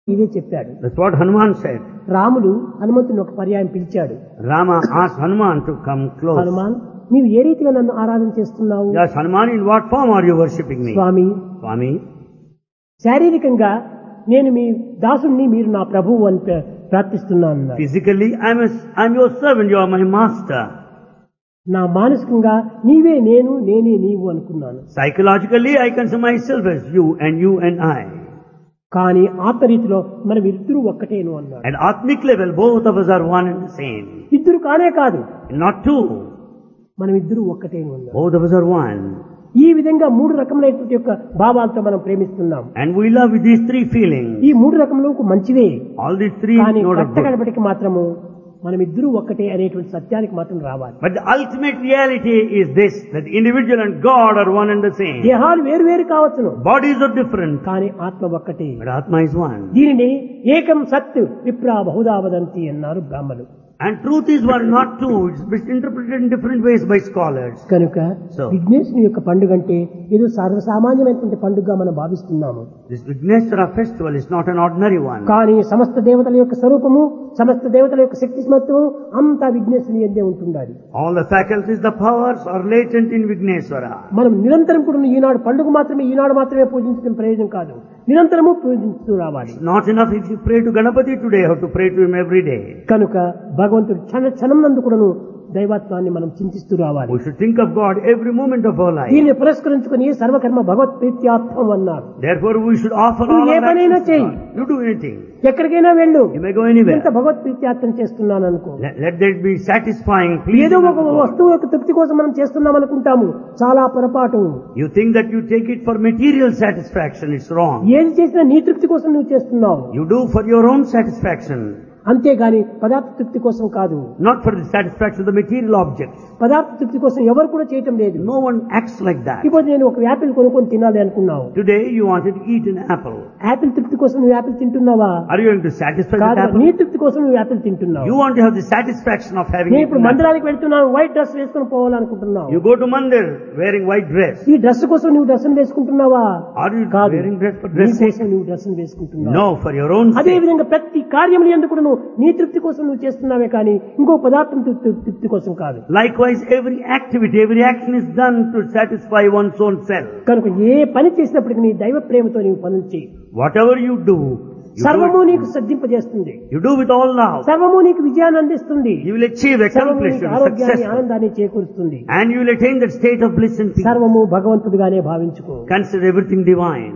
ఇదే చెప్పాడు. That's what Hanuman said. రాముడు హనుమంతుని ఒక పర్యాయం పిలిచాడు. Rama asked Hanuman to come close. Hanuman, నీవు ఏ రీతిగా నన్ను ఆరాధన చేస్తున్నావు? Yes, Hanuman, in what form are you worshipping me? Swamy, Swami, శారీరకంగా నేను మీ దాసుణ్ణి, మీరు నా ప్రభువు అని ప్రార్థిస్తున్నాను. physically I'm your servant, you are my master. నా మానసికంగా నీవే నేను, నేనే నీవు అనుకున్నాను. Psychologically I consider myself as you and I. కానీ ఆత్మరీతిలో మనం ఇద్దరు ఒక్కటేను అన్నాడు. At Atmic level, both of us are one and the same. ఇద్దరు కానే కాదు, Not two. మనం ఇద్దరు ఒక్కటేను అన్నాడు. Both of us are one. ఈ విధంగా మూడు రకములైనటువంటి యొక్క భావాలతో మనం ప్రేమిస్తున్నాం. And we love with these three feelings. ఈ మూడు రకములకు మంచివే. All these three కానీ note of good. కట్టగడపటికి మాత్రము మనం ఇద్దరు ఒక్కటే అనేటువంటి సత్యానికి మాత్రం రావాలి. But the ultimate reality is this, that the individual and God are one and the same. దేహాలు వేరు వేరు కావచ్చును, Bodies are different, కానీ ఆత్మ ఒక్కటే. but Atma is one. దీనిని ఏకం సత్ విప్రా బహుదా వదంతి అన్నారు బ్రాహ్మణులు. And truth is one, not two. It's interpreted in different ways by scholars. కనుక So, విఘ్నేశ్వరుని యొక్క పండుగ అంటే ఏదో సర్వసామాన్యమైనటువంటి పండుగగా మనం భావిస్తున్నాము. this Vigneshwara festival is not an ordinary one. కానీ సమస్త దేవతల యొక్క స్వరూపము, సమస్త దేవతల యొక్క శక్తిస్మత్వము అంతా విఘ్నేశ్వరుని ఎందే ఉంటుండాలి. All the faculties, the powers are latent in Vigneshwara. మనం నిరంతరం కూడా ఈనాడు పండుగ మాత్రమే, ఈనాడు మాత్రమే పూజించడం ప్రయోజనం కాదు, నిరంతరము పూజిస్తూ రావాలి. It's not enough if you pray to Ganapati today, you have to pray to him every day. కనుక భగవంతుడు క్షణం నందు కూడాను దైవత్వాన్ని మనం చింతిస్తూ రావాలి. We should think of God every moment of our life. దీన్ని పురస్కరించుకుని సర్వకర్మ భగవత్ ప్రీత్యార్థం అన్నారు. Therefore we should offer all నువ్వు ఏ our పనైనా actions to చెయ్యి, God. You do anything. ఎక్కడికైనా వెళ్ళు, You may go anywhere. ఎంత భగవత్ ప్రీత్యార్థం చేస్తున్నాను అనుకో. Let that be satisfying, pleasing ఏదో ఒక unto God. వస్తువు యొక్క తృప్తి కోసం మనం చేస్తున్నాం అనుకుంటాము, చాలా పొరపాటు. You think that you take it for material satisfaction, it's wrong. ఏది చేసినా నీ తృప్తి కోసం నువ్వు చేస్తున్నావు, You do for your own satisfaction, అంతేగాని పదార్థ తృప్తి కోసం కాదు. not for the satisfaction of the material objects. పదార్థ తృప్తి కోసం ఎవరు కూడా చేయటం లేదు. No one acts like that. ఇప్పుడు నేను ఒక యాపిల్ కొనుక్కొని తినాలి అనుకున్నావు, Today you wanted to eat an apple. Apple తృప్తి కోసం నువ్వు యాపిల్ తింటున్నావా? Are you going to satisfy కాదు, that నీ apple? తృప్తి కోసం నువ్వు యాపిల్ తింటున్నావు. You want to have the satisfaction of having నేను eaten ఇప్పుడు an apple. మందిరానికి వెళ్తున్నాను, వైట్ డ్రెస్ వేసుకొని పోవాలనుకుంటున్నావు. You go to mandir wearing white dress. ఈ డ్రెస్ కోసం నువ్వు డ్రెస్ వేసుకుంటున్నావా? Are you కాదు, wearing dress for నీ dress sake? కోసం నువ్వు dress వేసుకుంటున్నావు. No, for your own అదే sake. విధంగా ప్రతి కార్యములు ఎందుకు నువ్వు నీ తృప్తి కోసం నువ్వు చేస్తున్నావే కానీ ఇంకో పదార్థం తృప్తి కోసం కాదు. Likewise, every activity, every action is done to satisfy one's own self. కనుక ఏ పని చేసినప్పటికీ నీ దైవ ప్రేమతో నీవు పనులు చేయి. Whatever you do, సర్వము నీకు సిద్ధింపజేస్తుంది, you do with all love. సర్వము నీకు విజయాన్ని అందిస్తుంది, You will achieve, సర్వము accomplish, నీకు you will be ఆరోగ్యాన్ని successful. ఆనందాన్ని చేకూరుస్తుంది. And you will attain that state of bliss and peace. సర్వము భగవంతుడిగానే భావించుకో. Consider everything divine.